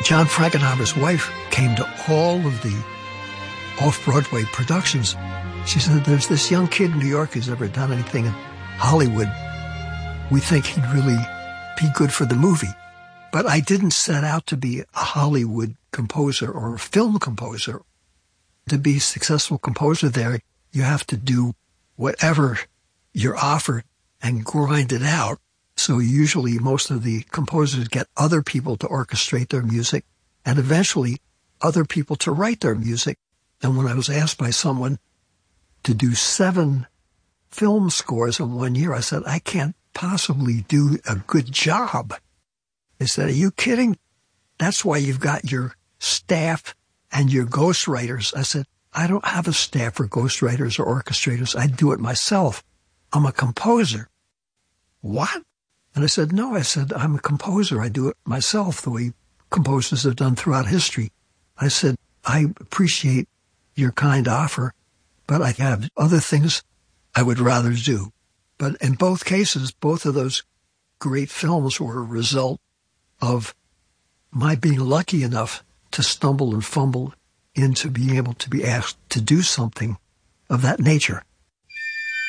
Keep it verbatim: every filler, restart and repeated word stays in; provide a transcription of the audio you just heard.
John Frankenheimer's wife came to all of the off-Broadway productions. She said, there's this young kid in New York who's never done anything in Hollywood. We think he'd really be good for the movie. But I didn't set out to be a Hollywood composer or a film composer. To be a successful composer there, you have to do whatever you're offered and grind it out. So usually most of the composers get other people to orchestrate their music and eventually other people to write their music. And when I was asked by someone to do seven film scores in one year, I said, I can't possibly do a good job. They said, are you kidding? That's why you've got your staff and your ghostwriters. I said, I don't have a staff or ghostwriters or orchestrators. I do it myself. I'm a composer. What? And I said, no, I said, I'm a composer. I do it myself the way composers have done throughout history. I said, I appreciate your kind offer, but I have other things I would rather do. But in both cases, both of those great films were a result of my being lucky enough to stumble and fumble into being able to be asked to do something of that nature.